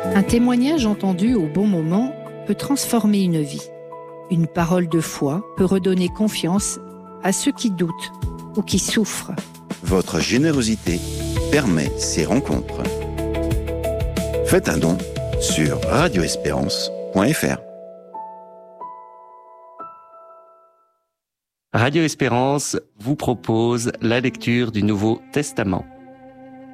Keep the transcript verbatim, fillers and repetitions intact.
Un témoignage entendu au bon moment peut transformer une vie. Une parole de foi peut redonner confiance à ceux qui doutent ou qui souffrent. Votre générosité permet ces rencontres. Faites un don sur radio espérance point f r. Radio Espérance vous propose la lecture du Nouveau Testament.